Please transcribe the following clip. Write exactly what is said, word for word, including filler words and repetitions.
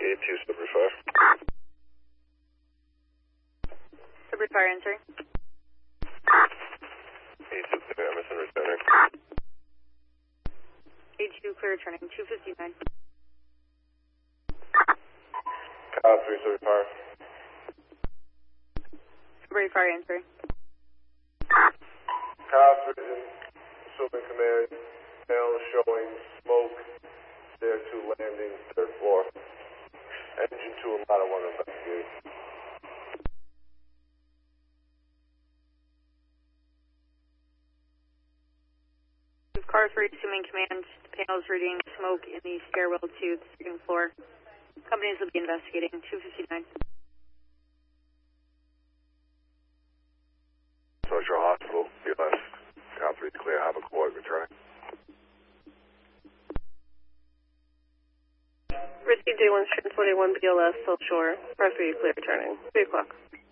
eight two Subway five. Subway Fire answering. eight two clear, Emerson returning. eight two clear returning, two fifty-nine. Kyle three Subway Fire. Subway Fire answering. Kyle three Subway Command, panel showing smoke, stair two landing, third floor. Engine two and ladder one investigate. Car three assuming command, the panel is reading smoke in the stairwell to the second floor. Companies will be investigating, two fifty-nine. Social Hospital, B L S, Car three clear, have a court returning. Risky J one, Street forty-one, B L S, South Shore, Car three clear returning, three o'clock.